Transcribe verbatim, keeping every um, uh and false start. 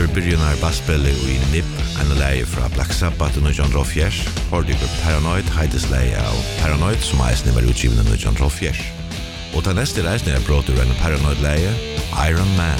Efter byrjunar basspille i Nip, en leie fra Black Sabbath i nitjan fjers, hørte jeg Paranoid, heides leie av Paranoid, som eisne var utgiven i nitjan fjers. Og ta neste reisende jeg bråter en Paranoid leie, Iron Man.